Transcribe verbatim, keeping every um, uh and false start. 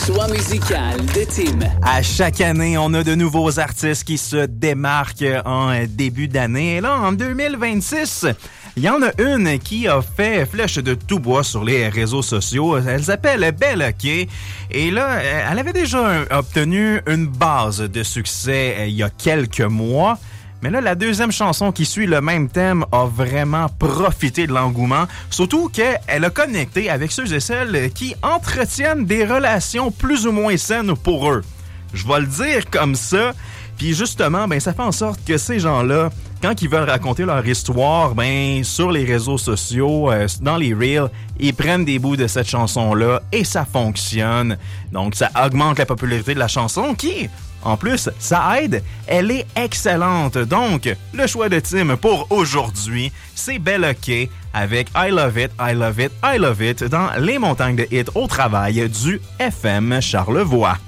choix musical de Tim. À chaque année, on a de nouveaux artistes qui se démarquent en début d'année. Et là, en deux mille vingt-six, il y en a une qui a fait flèche de tout bois sur les réseaux sociaux. Elle s'appelle Bella K. Et là, elle avait déjà obtenu une base de succès il y a quelques mois. Mais là, la deuxième chanson qui suit le même thème a vraiment profité de l'engouement, surtout qu'elle a connecté avec ceux et celles qui entretiennent des relations plus ou moins saines pour eux. Je vais le dire comme ça, puis justement, ben ça fait en sorte que ces gens-là, quand ils veulent raconter leur histoire, ben sur les réseaux sociaux, euh, dans les reels, ils prennent des bouts de cette chanson-là et ça fonctionne. Donc, ça augmente la popularité de la chanson qui... En plus, ça aide, elle est excellente. Donc, le choix de Tim pour aujourd'hui, c'est Bella K avec I Love It, I Love It, I Love It dans les montagnes de hits au travail du F M Charlevoix.